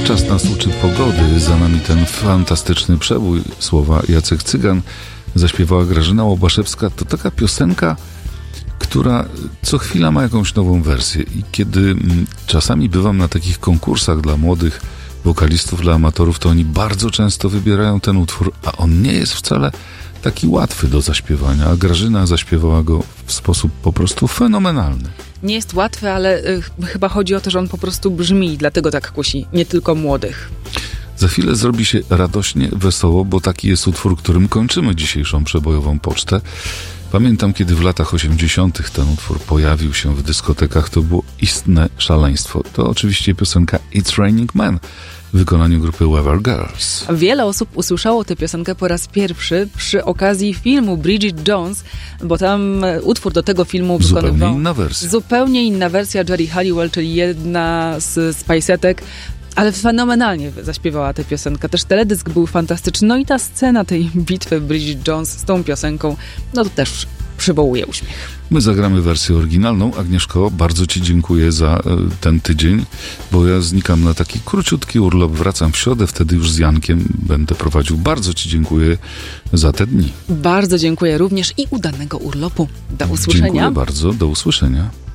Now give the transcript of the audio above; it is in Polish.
czas nas uczy pogody. Za nami ten fantastyczny przebój. Słowa Jacek Cygan, zaśpiewała Grażyna Łobaszewska. To taka piosenka, która co chwila ma jakąś nową wersję. I kiedy czasami bywam na takich konkursach dla młodych wokalistów, dla amatorów, to oni bardzo często wybierają ten utwór, a on nie jest wcale taki łatwy do zaśpiewania, a Grażyna zaśpiewała go w sposób po prostu fenomenalny. Nie jest łatwy, ale chyba chodzi o to, że on po prostu brzmi, dlatego tak kusi nie tylko młodych. Za chwilę zrobi się radośnie, wesoło, bo taki jest utwór, którym kończymy dzisiejszą przebojową pocztę. Pamiętam, kiedy w latach 80. ten utwór pojawił się w dyskotekach, to było istne szaleństwo. To oczywiście piosenka It's Raining Men w wykonaniu grupy Weather Girls. Wiele osób usłyszało tę piosenkę po raz pierwszy przy okazji filmu Bridget Jones, bo tam utwór do tego filmu wykonywał... Zupełnie inna wersja. Zupełnie inna wersja Geri Halliwell, czyli jedna z Spice'etek, ale fenomenalnie zaśpiewała tę piosenkę. Też teledysk był fantastyczny. No i ta scena tej bitwy Bridget Jones z tą piosenką, no to też przywołuje uśmiech. My zagramy wersję oryginalną. Agnieszko, bardzo Ci dziękuję za ten tydzień, bo ja znikam na taki króciutki urlop. Wracam w środę, wtedy już z Jankiem będę prowadził. Bardzo Ci dziękuję za te dni. Bardzo dziękuję również i udanego urlopu. Do usłyszenia. Dziękuję bardzo. Do usłyszenia.